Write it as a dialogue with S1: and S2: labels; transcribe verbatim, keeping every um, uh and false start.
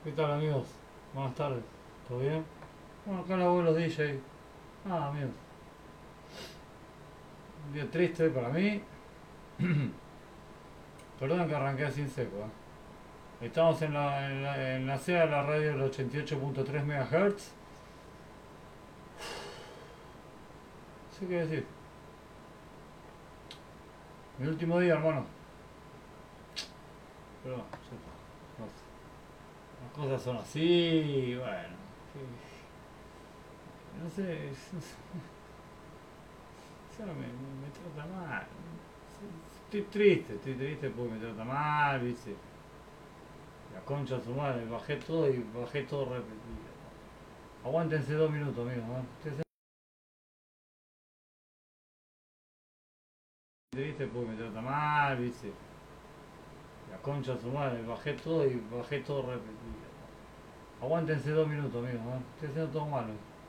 S1: ¿Qué tal, amigos? Buenas tardes. ¿Todo bien? Bueno, acá los abuelos D J. Ah, amigos. Un día triste para mí. Perdón que arranqué así en seco. ¿eh? Estamos en la, en la, en la C E A de la radio del ochenta y ocho punto tres megahertz. No sé qué decir. Mi último día, hermano. Pero bueno, ya está. No sé. Las cosas son así. Bueno. No sé. No sé. Ya me, me, me trata mal. Estoy triste, estoy triste porque me trata mal, ¿viste? La concha de su madre, bajé todo y bajé todo repetido. Aguántense dos minutos, amigos. ¿no? Ustedes viste porque me trata mal, viste. La concha de su madre, bajé todo y bajé todo repetido. Aguántense dos minutos, amigos. ¿no? Estoy haciendo todo malo.